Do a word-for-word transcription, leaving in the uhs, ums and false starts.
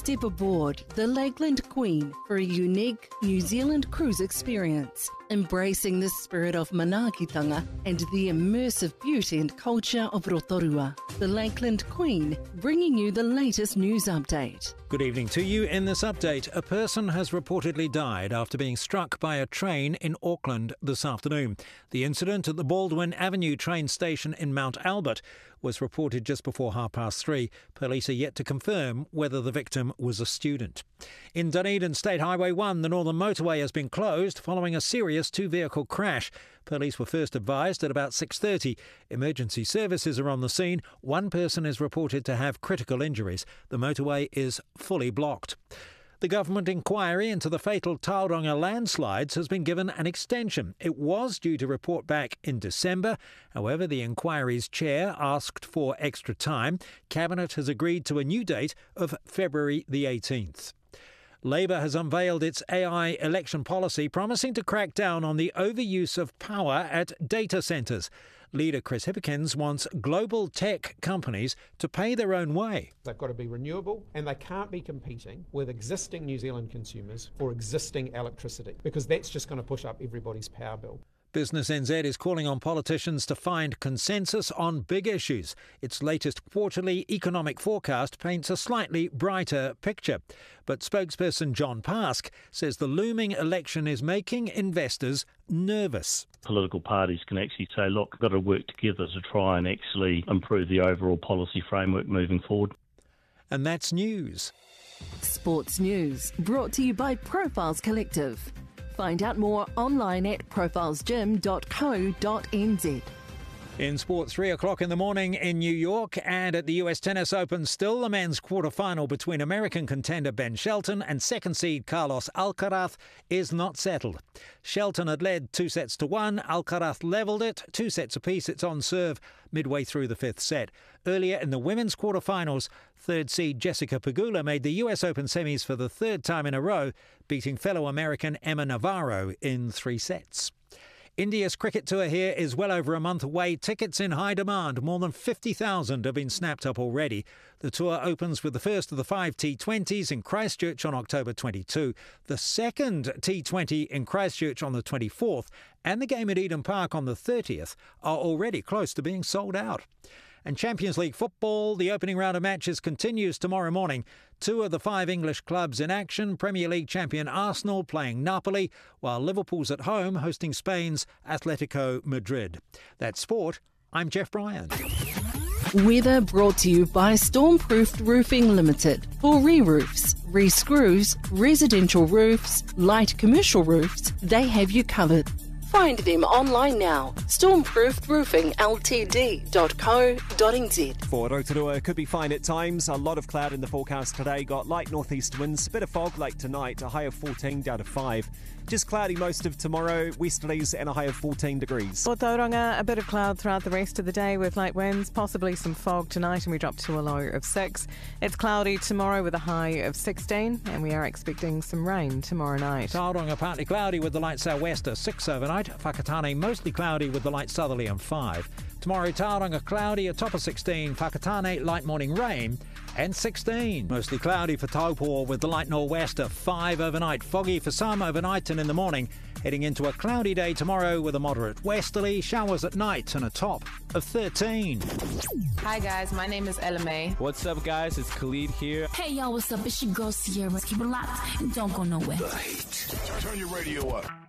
Step aboard the Lakeland Queen for a unique New Zealand cruise experience, embracing the spirit of manaakitanga and the immersive beauty and culture of Rotorua. The Lakeland Queen, bringing you the latest news update. Good evening to you. In this update, a person has reportedly died after being struck by a train in Auckland this afternoon. The incident at the Baldwin Avenue train station in Mount Albert was reported just before half past three. Police are yet to confirm whether the victim was a student. In Dunedin State Highway one, the Northern Motorway has been closed following a serious two-vehicle crash. Police were first advised at about six thirty. Emergency services are on the scene. One person is reported to have critical injuries. The motorway is fully blocked. The government inquiry into the fatal Tauranga landslides has been given an extension. It was due to report back in December. However, the inquiry's chair asked for extra time. Cabinet has agreed to a new date of February the eighteenth. Labour has unveiled its A I election policy, promising to crack down on the overuse of power at data centres. Leader Chris Hipkins wants global tech companies to pay their own way. They've got to be renewable, and they can't be competing with existing New Zealand consumers for existing electricity, because that's just going to push up everybody's power bill. Business N Z is calling on politicians to find consensus on big issues. Its latest quarterly economic forecast paints a slightly brighter picture. But spokesperson John Pask says the looming election is making investors nervous. Political parties can actually say, look, we've got to work together to try and actually improve the overall policy framework moving forward. And that's news. Sports news brought to you by Profiles Collective. Find out more online at profiles gym dot co dot n z. In sports, three o'clock in the morning in New York, and at the U S Tennis Open, still the men's quarter-final between American contender Ben Shelton and second seed Carlos Alcaraz is not settled. Shelton had led two sets to one. Alcaraz levelled it, two sets apiece. It's on serve midway through the fifth set. Earlier in the women's quarter-finals, third seed Jessica Pegula made the U S Open semis for the third time in a row, beating fellow American Emma Navarro in three sets. India's cricket tour here is well over a month away. Tickets in high demand. More than fifty thousand have been snapped up already. The tour opens with the first of the five T twenties in Christchurch on October twenty-second. The second T twenty in Christchurch on the twenty-fourth and the game at Eden Park on the thirtieth are already close to being sold out. And Champions League football, the opening round of matches continues tomorrow morning. Two of the five English clubs in action. Premier League champion Arsenal playing Napoli, while Liverpool's at home hosting Spain's Atletico Madrid. That's sport. I'm Jeff Bryan. Weather brought to you by Stormproofed Roofing Limited. For re-roofs, re-screws, residential roofs, light commercial roofs, they have you covered. Find them online now. stormproofed roofing l t d dot co dot n z. For Rotorua, it could be fine at times. A lot of cloud in the forecast today. Got light northeast winds, a bit of fog late tonight, a high of fourteen down to five. Just cloudy most of tomorrow, westerlies and a high of fourteen degrees. For Tauranga, a bit of cloud throughout the rest of the day with light winds, possibly some fog tonight, and we drop to a low of six. It's cloudy tomorrow with a high of sixteen, and we are expecting some rain tomorrow night. Tauranga partly cloudy with the light sou'wester, six overnight. Whakatane mostly cloudy with the light southerly on five. Tomorrow Tauranga cloudy, a top of sixteen. Whakatane light morning rain and sixteen. Mostly cloudy for Taupo with the light nor'wester, five overnight. Foggy for some overnight and in the morning. Heading into a cloudy day tomorrow with a moderate westerly. Showers at night and a top of thirteen. Hi guys, my name is Ella May. What's up guys, it's Khalid here. Hey y'all, what's up? It's your girl Sierra. Keep it locked and don't go nowhere. Turn your radio up.